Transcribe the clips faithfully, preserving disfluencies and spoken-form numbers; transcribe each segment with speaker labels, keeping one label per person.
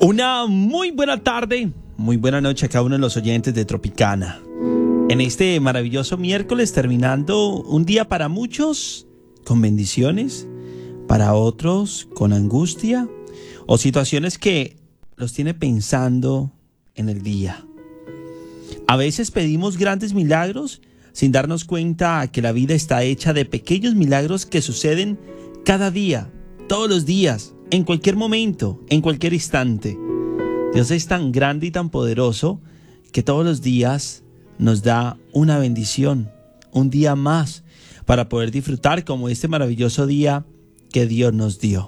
Speaker 1: Una muy buena tarde, muy buena noche a cada uno de los oyentes de Tropicana. En este maravilloso miércoles, terminando un día para muchos con bendiciones, para otros con angustia o situaciones que los tiene pensando en el día. A veces pedimos grandes milagros sin darnos cuenta que la vida está hecha de pequeños milagros que suceden cada día, todos los días, en cualquier momento, en cualquier instante. Dios es tan grande y tan poderoso que todos los días nos da una bendición, un día más para poder disfrutar como este maravilloso día que Dios nos dio.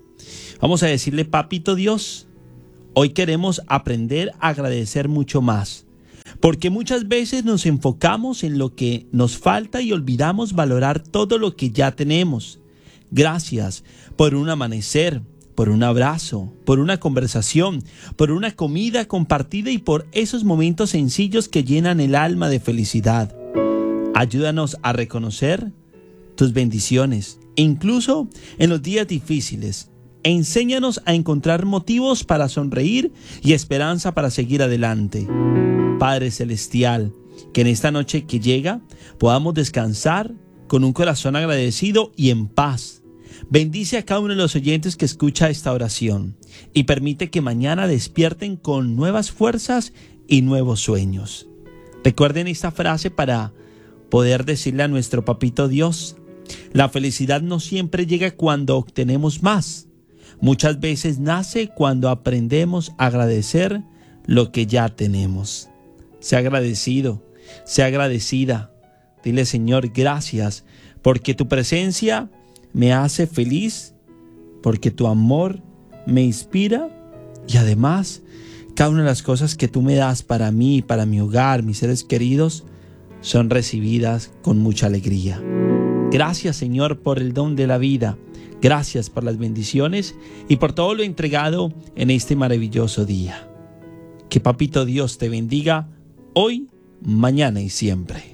Speaker 1: Vamos a decirle: Papito Dios, hoy queremos aprender a agradecer mucho más, porque muchas veces nos enfocamos en lo que nos falta y olvidamos valorar todo lo que ya tenemos. Gracias por un amanecer, por un abrazo, por una conversación, por una comida compartida y por esos momentos sencillos que llenan el alma de felicidad. Ayúdanos a reconocer tus bendiciones, incluso en los días difíciles. Enséñanos a encontrar motivos para sonreír y esperanza para seguir adelante. Padre Celestial, que en esta noche que llega podamos descansar con un corazón agradecido y en paz. Bendice a cada uno de los oyentes que escucha esta oración y permite que mañana despierten con nuevas fuerzas y nuevos sueños. Recuerden esta frase para poder decirle a nuestro Papito Dios: la felicidad no siempre llega cuando obtenemos más. Muchas veces nace cuando aprendemos a agradecer lo que ya tenemos. Sea agradecido, sea agradecida. Dile: Señor, gracias, porque tu presencia me hace feliz, porque tu amor me inspira y además cada una de las cosas que tú me das para mí, para mi hogar, mis seres queridos, son recibidas con mucha alegría. Gracias, Señor, por el don de la vida. Gracias por las bendiciones y por todo lo entregado en este maravilloso día. Que Papito Dios te bendiga hoy, mañana y siempre.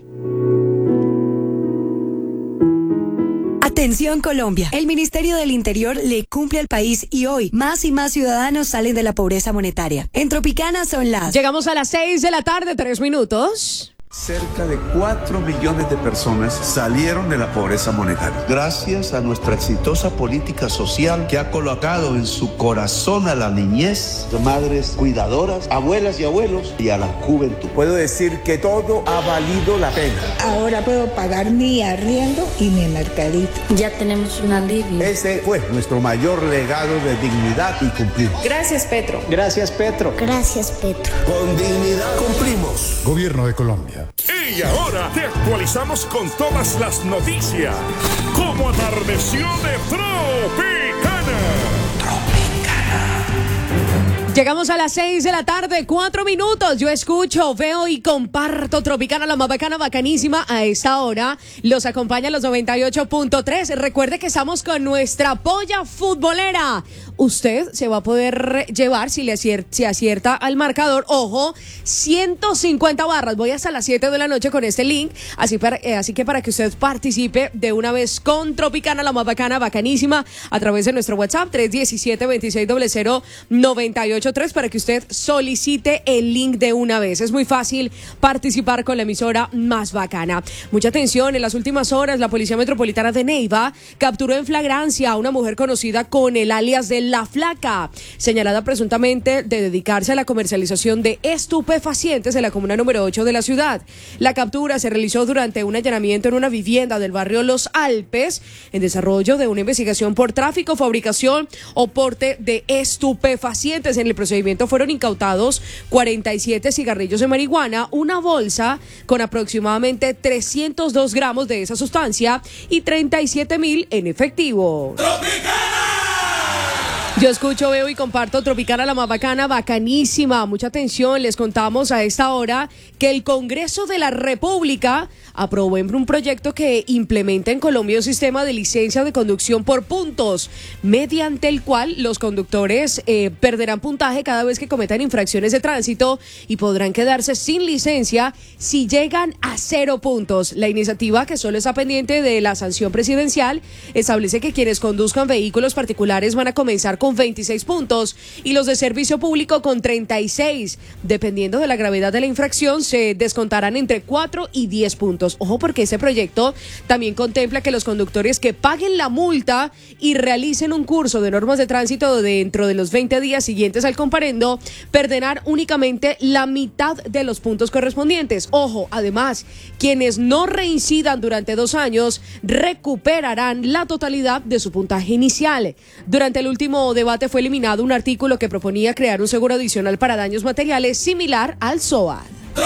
Speaker 2: Atención Colombia, el Ministerio del Interior le cumple al país y hoy más y más ciudadanos salen de la pobreza monetaria. En Tropicana son las...
Speaker 3: Llegamos a las seis de la tarde, tres minutos.
Speaker 4: Cerca de cuatro millones de personas salieron de la pobreza monetaria. Gracias a nuestra exitosa política social que ha colocado en su corazón a la niñez, madres cuidadoras, abuelas y abuelos y a la juventud.
Speaker 5: Puedo decir que todo ha valido la pena.
Speaker 6: Ahora puedo pagar mi arriendo y mi mercadito.
Speaker 7: Ya tenemos un alivio.
Speaker 5: Ese fue nuestro mayor legado de dignidad y cumplir.
Speaker 8: Gracias, Petro.
Speaker 9: Gracias, Petro.
Speaker 10: Gracias, Petro.
Speaker 11: Con dignidad cumplimos.
Speaker 12: Gobierno de Colombia.
Speaker 13: Y ahora te actualizamos con todas las noticias. Como atardeció de Tropicana.
Speaker 3: Tropicana. Llegamos a las seis de la tarde, cuatro minutos. Yo escucho, veo y comparto Tropicana, la más bacana, bacanísima. A esta hora los acompaña los noventa y ocho punto tres. Recuerde que estamos con nuestra polla futbolera. Usted se va a poder llevar, si le acierta, si acierta al marcador, ojo, ciento cincuenta barras. Voy hasta las siete de la noche con este link. Así, para, eh, así que para que usted participe de una vez con Tropicana, la más bacana, bacanísima, a través de nuestro WhatsApp tres uno siete, dos seis cero cero, nueve ocho tres, para que usted solicite el link de una vez. Es muy fácil participar con la emisora más bacana. Mucha atención, en las últimas horas la Policía Metropolitana de Neiva capturó en flagrancia a una mujer conocida con el alias de La Flaca, señalada presuntamente de dedicarse a la comercialización de estupefacientes en la comuna número ocho de la ciudad. La captura se realizó durante un allanamiento en una vivienda del barrio Los Alpes, en desarrollo de una investigación por tráfico, fabricación o porte de estupefacientes. En el procedimiento fueron incautados cuarenta y siete cigarrillos de marihuana, una bolsa con aproximadamente trescientos dos gramos de esa sustancia y treinta y siete mil en efectivo. Yo escucho, veo y comparto Tropicana, la más bacana, bacanísima. Mucha atención, les contamos a esta hora que el Congreso de la República aprobó un proyecto que implementa en Colombia un sistema de licencia de conducción por puntos, mediante el cual los conductores eh, perderán puntaje cada vez que cometan infracciones de tránsito y podrán quedarse sin licencia si llegan a cero puntos. La iniciativa, que solo está pendiente de la sanción presidencial, establece que quienes conduzcan vehículos particulares van a comenzar con con veintiséis puntos y los de servicio público con treinta y seis. Dependiendo de la gravedad de la infracción, se descontarán entre cuatro y diez puntos. Ojo, porque ese proyecto también contempla que los conductores que paguen la multa y realicen un curso de normas de tránsito dentro de los veinte días siguientes al comparendo perderán únicamente la mitad de los puntos correspondientes. Ojo, además, quienes no reincidan durante dos años recuperarán la totalidad de su puntaje inicial. Durante el último debate fue eliminado un artículo que proponía crear un seguro adicional para daños materiales similar al S O A D.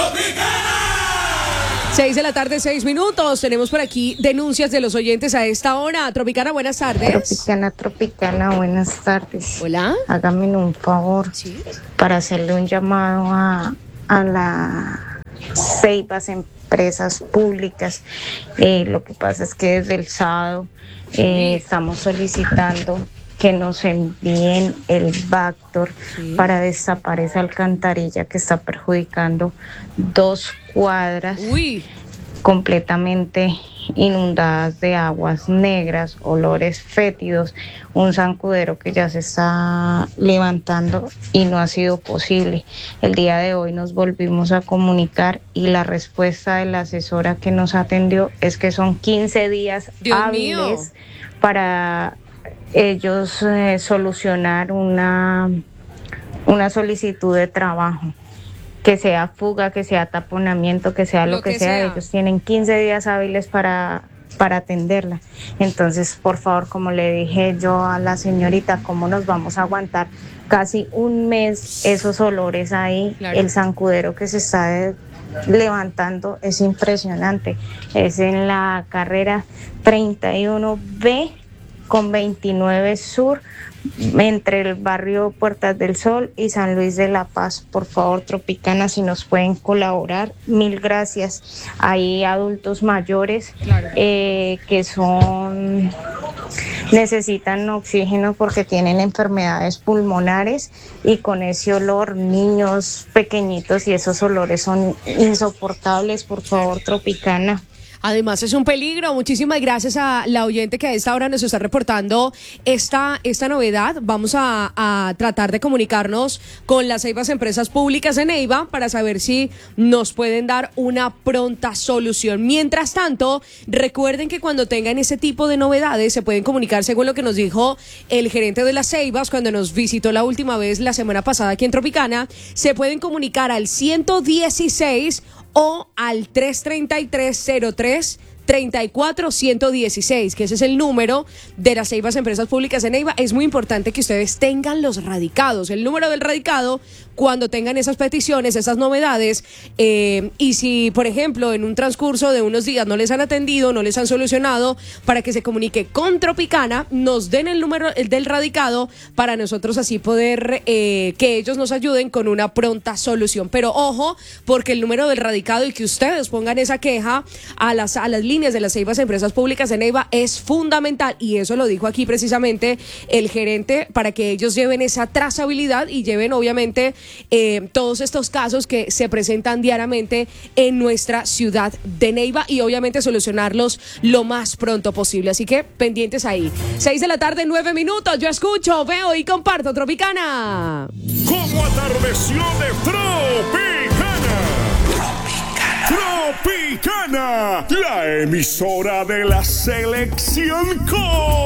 Speaker 3: Seis de la tarde, seis minutos. Tenemos por aquí denuncias de los oyentes a esta hora. Tropicana, buenas tardes.
Speaker 8: Tropicana, Tropicana, buenas tardes.
Speaker 3: Hola.
Speaker 8: Hágame un favor,
Speaker 3: ¿sí?,
Speaker 8: para hacerle un llamado a, a las Ceibas Empresas Públicas. Eh, lo que pasa es que desde el sábado eh, estamos solicitando que nos envíen el Bactor sí. para destapar esa alcantarilla que está perjudicando dos cuadras
Speaker 3: Uy.
Speaker 8: completamente inundadas de aguas negras, olores fétidos, un zancudero que ya se está levantando y no ha sido posible. El día de hoy nos volvimos a comunicar y la respuesta de la asesora que nos atendió es que son quince días
Speaker 3: Dios
Speaker 8: hábiles
Speaker 3: mío.
Speaker 8: para ellos eh, solucionar una, una solicitud de trabajo, que sea fuga, que sea taponamiento, que sea lo, lo que, que sea. sea, ellos tienen quince días hábiles para, para atenderla. Entonces, por favor, como le dije yo a la señorita, ¿cómo nos vamos a aguantar casi un mes esos olores ahí? Claro. El zancudero que se está de, levantando es impresionante. Es en la carrera treinta y uno B con veintinueve Sur, entre el barrio Puertas del Sol y San Luis de la Paz. Por favor, Tropicana, si nos pueden colaborar, mil gracias. Hay adultos mayores claro. eh, que son necesitan oxígeno porque tienen enfermedades pulmonares y con ese olor, niños pequeñitos, y esos olores son insoportables. Por favor, Tropicana.
Speaker 3: Además es un peligro. Muchísimas gracias a la oyente que a esta hora nos está reportando esta, esta novedad. Vamos a, a tratar de comunicarnos con las Ceibas Empresas Públicas de Neiva para saber si nos pueden dar una pronta solución. Mientras tanto, recuerden que cuando tengan ese tipo de novedades se pueden comunicar, según lo que nos dijo el gerente de las Ceibas cuando nos visitó la última vez la semana pasada aquí en Tropicana. Se pueden comunicar al ciento dieciséis o al tres treinta y tres cero tres treinta y cuatro ciento dieciséis, que ese es el número de las Ceibas Empresas Públicas de Neiva. Es muy importante que ustedes tengan los radicados, el número del radicado, cuando tengan esas peticiones, esas novedades, eh, y si, por ejemplo, en un transcurso de unos días no les han atendido, no les han solucionado, para que se comunique con Tropicana, nos den el número el del radicado para nosotros así poder eh, que ellos nos ayuden con una pronta solución. Pero ojo, porque el número del radicado y que ustedes pongan esa queja a las, a las líneas de las Ceibas Empresas Públicas de Neiva es fundamental, y eso lo dijo aquí precisamente el gerente, para que ellos lleven esa trazabilidad y lleven obviamente eh, todos estos casos que se presentan diariamente en nuestra ciudad de Neiva, y obviamente solucionarlos lo más pronto posible. Así que pendientes ahí. Seis de la tarde, nueve minutos. Yo escucho, veo y comparto Tropicana.
Speaker 13: Como atardeció de Tropicana. Tropicana, la emisora de la selección con